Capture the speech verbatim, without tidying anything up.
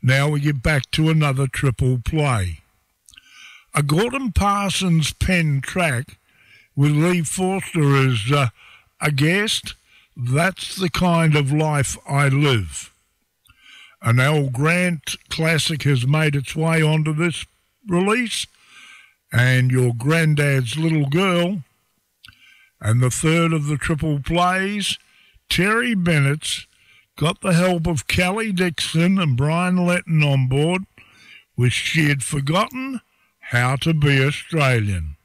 Now we get back to another triple play. A Gordon Parsons pen track with Lee Forster as uh, a guest. That's the kind of life I live. An Al Grant classic has made its way onto this release, and Your Granddad's Little Girl. And the third of the triple plays, Terry Bennett's got the help of Kelly Dixon and Brian Letton on board with She Had Forgotten How to Be Australian.